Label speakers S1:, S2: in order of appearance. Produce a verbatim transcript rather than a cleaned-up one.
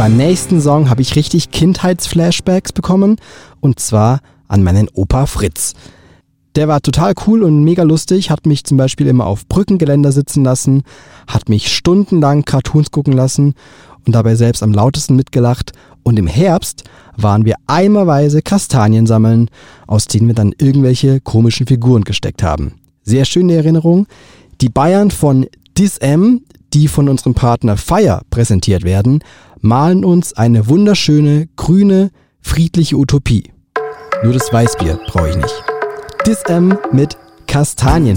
S1: Beim nächsten Song habe ich richtig Kindheitsflashbacks bekommen und zwar an meinen Opa Fritz. Der war total cool und mega lustig, hat mich zum Beispiel immer auf Brückengeländer sitzen lassen, hat mich stundenlang Cartoons gucken lassen und dabei selbst am lautesten mitgelacht. Und im Herbst waren wir eimerweise Kastanien sammeln, aus denen wir dann irgendwelche komischen Figuren gesteckt haben. Sehr schöne Erinnerung. Die Bayern von Dis-M, die von unserem Partner Fire präsentiert werden, malen uns eine wunderschöne, grüne, friedliche Utopie. Nur das Weißbier brauche ich nicht. Dis-M mit Kastanien